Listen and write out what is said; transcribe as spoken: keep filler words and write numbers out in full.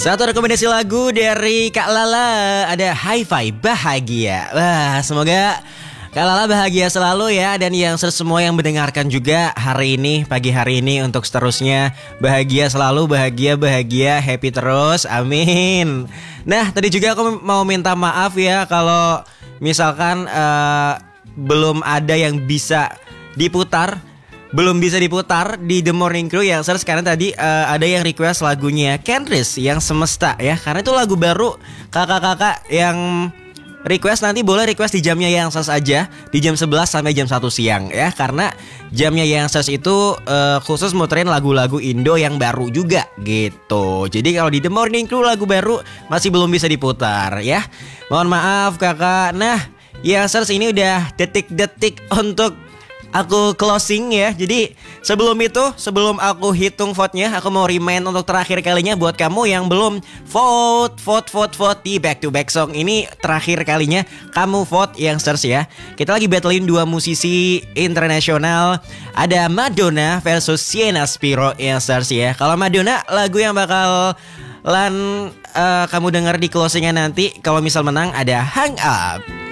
Satu rekomendasi lagu dari Kak Lala, ada Hi-Fi Bahagia. Wah, semoga Kak Lala bahagia selalu ya. Dan yang semua yang mendengarkan juga hari ini, pagi hari ini untuk seterusnya bahagia selalu, bahagia-bahagia, happy terus, amin. Nah, tadi juga aku mau minta maaf ya kalau misalkan uh, belum ada yang bisa diputar Belum bisa diputar di The Morning Crew yang seru. Sekarang tadi uh, ada yang request lagunya Kenris yang Semesta ya. Karena itu lagu baru. Kakak-kakak yang request nanti boleh request di jamnya yang ses aja, di jam sebelas sampai jam satu siang ya. Karena jamnya yang ses itu uh, khusus muterin lagu-lagu Indo yang baru juga gitu. Jadi kalau di The Morning Crew lagu baru masih belum bisa diputar ya. Mohon maaf kakak. Nah, yang ses ini udah detik-detik untuk aku closing ya. Jadi sebelum itu, sebelum aku hitung vote-nya, aku mau remind untuk terakhir kalinya buat kamu yang belum vote, vote, vote, vote di Back to Back Song. Ini terakhir kalinya kamu vote yang search ya. Kita lagi battlein dua musisi internasional. Ada Madonna versus Sienna Spiro yang search ya. Kalau Madonna, lagu yang bakal lan uh, kamu dengar di closingnya nanti kalau misal menang ada Hang Up.